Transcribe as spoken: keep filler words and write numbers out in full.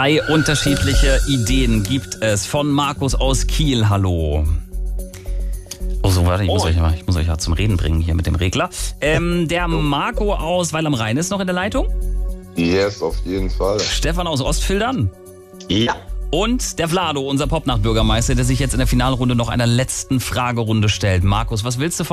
Drei unterschiedliche Ideen gibt es von Markus aus Kiel. Hallo. Oh, so, warte, ich muss, Oh. euch, ich muss euch ja zum Reden bringen hier mit dem Regler. Ähm, der Marco aus Weil am Rhein ist noch in der Leitung. Yes, auf jeden Fall. Stefan aus Ostfildern. Ja. Und der Vlado, unser Popnacht-Bürgermeister, der sich jetzt in der Finalrunde noch einer letzten Fragerunde stellt. Markus, was willst du von